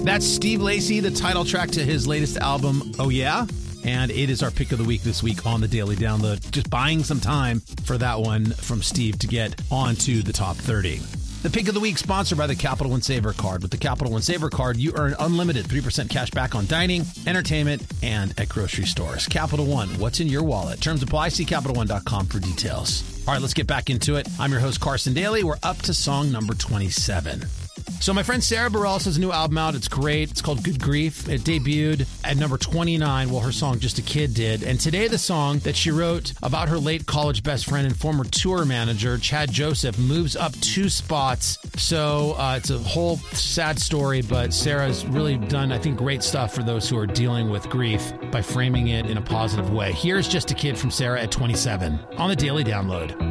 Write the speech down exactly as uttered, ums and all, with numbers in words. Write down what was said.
That's Steve Lacy, the title track to his latest album, Oh Yeah? And it is our pick of the week this week on the Daily Download. Just buying some time for that one from Steve to get onto the top thirty. The pick of the week sponsored by the Capital One Saver Card. With the Capital One Saver Card, you earn unlimited three percent cash back on dining, entertainment, and at grocery stores. Capital One, what's in your wallet? Terms apply. See Capital One dot com for details. All right, let's get back into it. I'm your host, Carson Daly. We're up to song number twenty-seven. So my friend Sarah Bareilles has a new album out. It's great. It's called Good Grief. It debuted at number twenty-nine. Well, her song Just a Kid did. And today the song that she wrote about her late college best friend and former tour manager, Chad Joseph, moves up two spots. So uh, it's a whole sad story, but Sarah's really done, I think, great stuff for those who are dealing with grief by framing it in a positive way. Here's Just a Kid from Sarah at twenty-seven on the Daily Download.